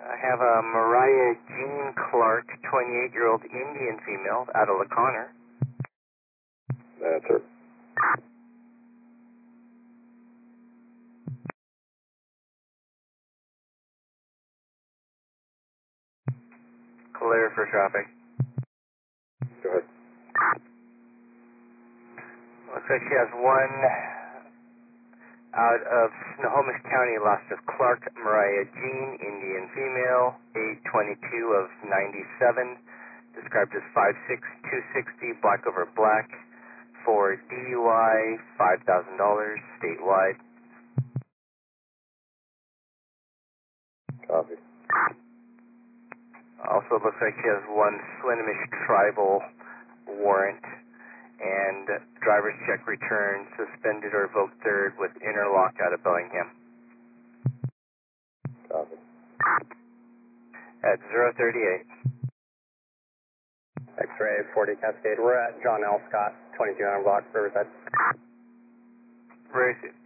I have a Mariah Jean Clark, 28-year-old Indian female, out of LaConner. That's her. Clear for traffic. Go ahead. Looks like she has one out of Snohomish County, lost of Clark Mariah Jean, Indian female, 8/22 of 97, described as 5'6", 260, black over black, for DUI, $5,000, statewide. Copy. Also looks like she has one Swinomish tribal warrant and driver's check return, suspended or revoked third with interlock out of Bellingham. Copy. At 038. X-ray 40 Cascade. We're at John L. Scott, 2200 block, Riverside. Where is it?